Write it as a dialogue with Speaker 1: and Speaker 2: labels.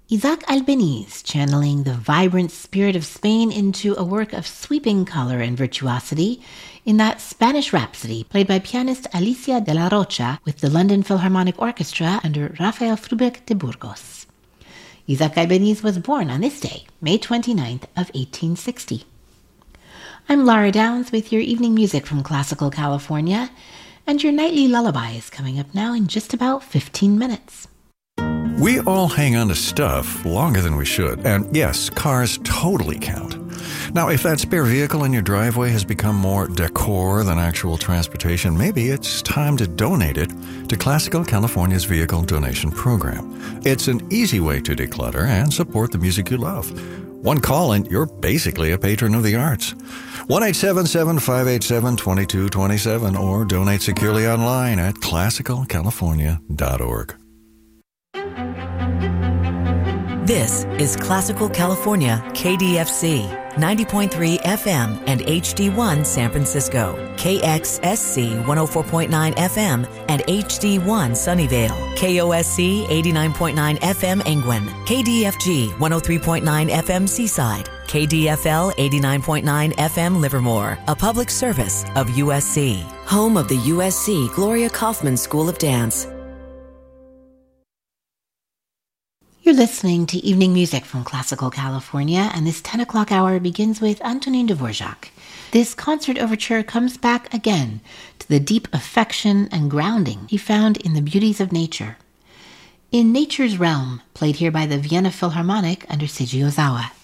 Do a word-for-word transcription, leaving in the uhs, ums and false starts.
Speaker 1: Isaac Albeniz, channeling the vibrant spirit of Spain into a work of sweeping color and virtuosity in that Spanish Rhapsody played by pianist Alicia de la Rocha with the London Philharmonic Orchestra under Rafael Fruberg de Burgos. Isaac Albeniz was born on this day, May twenty-ninth of eighteen sixty. I'm Laura Downs with your evening music from Classical California, and your nightly lullaby is coming up now in just about fifteen minutes.
Speaker 2: We all hang on to stuff longer than we should, and yes, cars totally count. Now, if that spare vehicle in your driveway has become more decor than actual transportation, maybe it's time to donate it to Classical California's Vehicle Donation Program. It's an easy way to declutter and support the music you love. One call and you're basically a patron of the arts. one eight seven seven, five eight seven, two two two seven or donate securely online at classical california dot org.
Speaker 3: This is Classical California, K D F C, ninety point three F M and H D one San Francisco, K X S C one oh four point nine F M and H D one Sunnyvale, K O S C eighty-nine point nine F M Engwin, K D F G one oh three point nine F M Seaside, K D F L eighty-nine point nine F M Livermore, a public service of U S C, home of the U S C Gloria Kaufman School of Dance.
Speaker 1: You're listening to Evening Music from Classical California, and this ten o'clock hour begins with Antonin Dvorak. This concert overture comes back again to the deep affection and grounding he found in the beauties of nature. In Nature's Realm, played here by the Vienna Philharmonic under Seiji Ozawa.